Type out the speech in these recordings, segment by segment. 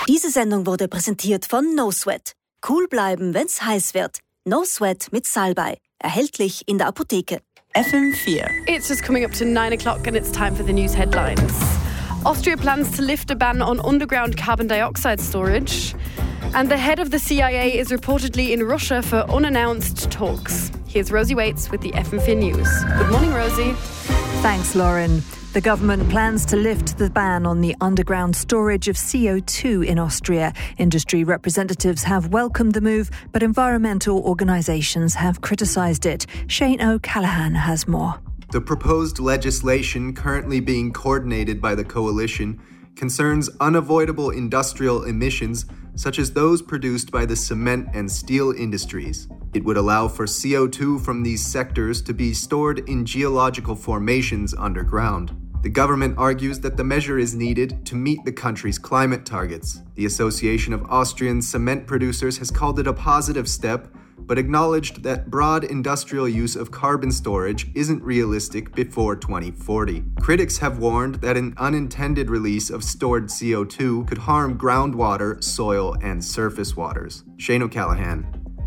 Diese Sendung wurde präsentiert von No Sweat. Cool bleiben, wenn's heiß wird. No Sweat mit Salbei. Erhältlich in der Apotheke. FM4. It's just coming up to 9 o'clock and it's time for the news headlines. Austria plans to lift a ban on underground carbon dioxide storage. And the head of the CIA is reportedly in Russia for unannounced talks. Here's Rosie Waits with the FM4 News. Good morning, Rosie. Thanks, Lauren. The government plans to lift the ban on the underground storage of CO2 in Austria. Industry representatives have welcomed the move, but environmental organisations have criticised it. Shane O'Callaghan has more. The proposed legislation currently being coordinated by the coalition concerns unavoidable industrial emissions such as those produced by the cement and steel industries. It would allow for CO2 from these sectors to be stored in geological formations underground. The government argues that the measure is needed to meet the country's climate targets. The Association of Austrian Cement Producers has called it a positive step, but acknowledged that broad industrial use of carbon storage isn't realistic before 2040. Critics have warned that an unintended release of stored CO2 could harm groundwater, soil, and surface waters. Shane O'Callaghan,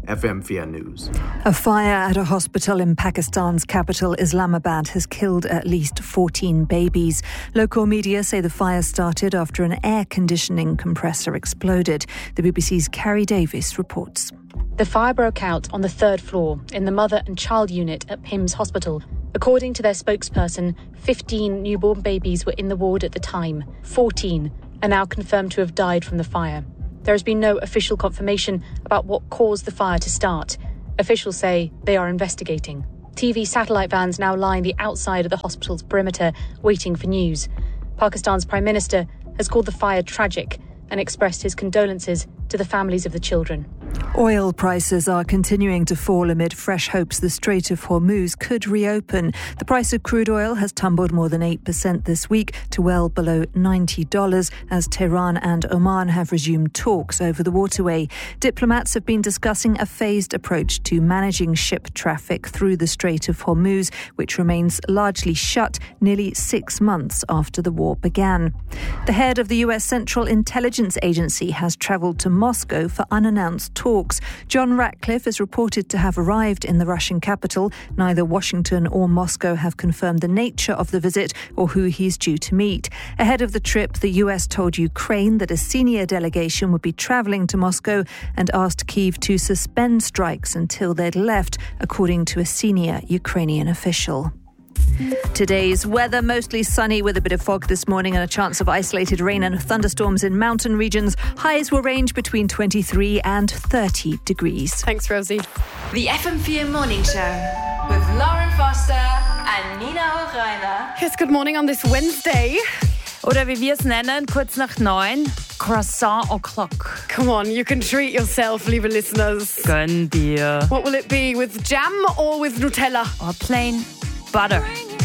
FM4 News. A fire at a hospital in Pakistan's capital, Islamabad, has killed at least 14 babies. Local media say the fire started after an air conditioning compressor exploded. The BBC's Carrie Davis reports. The fire broke out on the third floor in the mother and child unit at PIMS Hospital. According to their spokesperson, 15 newborn babies were in the ward at the time. 14 are now confirmed to have died from the fire. There has been no official confirmation about what caused the fire to start. Officials say they are investigating. TV satellite vans now line the outside of the hospital's perimeter, waiting for news. Pakistan's Prime Minister has called the fire tragic and expressed his condolences to the families of the children. Oil prices are continuing to fall amid fresh hopes the Strait of Hormuz could reopen. The price of crude oil has tumbled more than 8% this week to well below $90 as Tehran and Oman have resumed talks over the waterway. Diplomats have been discussing a phased approach to managing ship traffic through the Strait of Hormuz, which remains largely shut nearly 6 months after the war began. The head of the US Central Intelligence Agency has travelled to Moscow for unannounced talks. John Ratcliffe is reported to have arrived in the Russian capital. Neither Washington or Moscow have confirmed the nature of the visit or who he's due to meet. Ahead of the trip, the US told Ukraine that a senior delegation would be travelling to Moscow and asked Kyiv to suspend strikes until they'd left, according to a senior Ukrainian official. Today's weather, mostly sunny with a bit of fog this morning and a chance of isolated rain and thunderstorms in mountain regions. Highs will range between 23 and 30 degrees. Thanks, Rosie. The FM4 Morning Show with Lauren Foster and Nina Hochreiner. Yes, good morning on this Wednesday. Oder wie wir es nennen, kurz nach 9, Croissant o'clock. Come on, you can treat yourself, liebe listeners. Gönn dir. What will it be, with jam or with Nutella? Or plain butter.